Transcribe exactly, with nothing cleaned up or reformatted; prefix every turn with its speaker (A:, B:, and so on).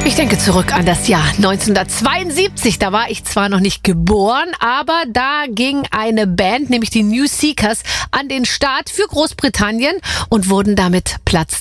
A: Ich denke zurück an das Jahr neunzehnhundertzweiundsiebzig. Da war ich zwar noch nicht geboren, aber da ging eine Band, nämlich die New Seekers, an den Start für Großbritannien und wurden damit Platz